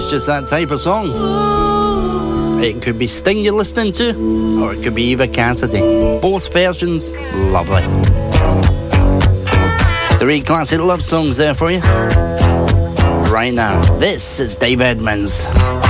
It's just that type of song. It could be Sting you're listening to, or it could be Eva Cassidy. Both versions, lovely. 3 classic love songs there for you. Right now, this is Dave Edmunds.